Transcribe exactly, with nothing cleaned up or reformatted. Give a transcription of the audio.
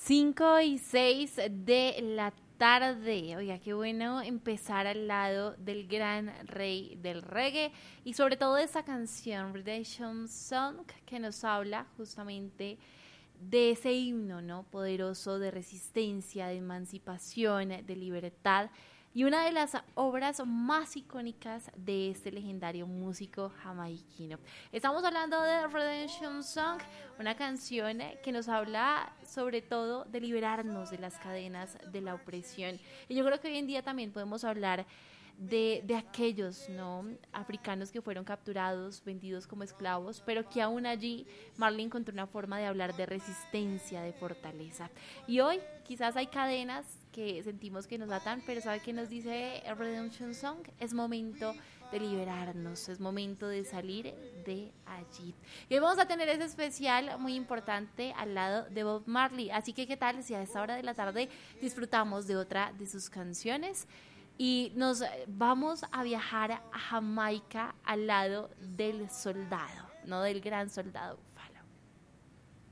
Cinco y seis de la tarde. Oiga, qué bueno empezar al lado del gran rey del reggae y sobre todo de esta canción, Redemption Song, que nos habla justamente de ese himno, ¿no? Poderoso de resistencia, de emancipación, de libertad y una de las obras más icónicas de este legendario músico jamaiquino. Estamos hablando de Redemption Song, una canción que nos habla sobre todo de liberarnos de las cadenas de la opresión. Y yo creo que hoy en día también podemos hablar de, de aquellos, ¿no?, africanos que fueron capturados, vendidos como esclavos, pero que aún allí Marley encontró una forma de hablar de resistencia, de fortaleza. Y hoy quizás hay cadenas que sentimos que nos atan, pero ¿sabe qué nos dice Redemption Song? Es momento de liberarnos, es momento de salir de allí. Y hoy vamos a tener ese especial muy importante al lado de Bob Marley, así que ¿qué tal si a esta hora de la tarde disfrutamos de otra de sus canciones? Y nos vamos a viajar a Jamaica al lado del soldado, no del gran soldado Búfalo.